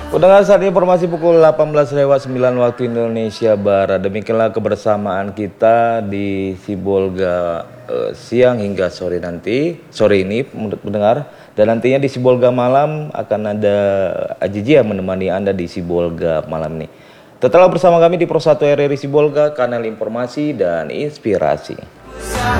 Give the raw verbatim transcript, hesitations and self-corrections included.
Pendengar, saat ini informasi pukul delapan belas lewat sembilan waktu Indonesia Barat. Demikianlah kebersamaan kita di Sibolga eh, siang hingga sore nanti, sore ini menurut pendengar. Dan nantinya di Sibolga malam akan ada Ajijia menemani Anda di Sibolga malam ini. Tetaplah bersama kami di Pro satu R R I Sibolga, kanal informasi dan inspirasi.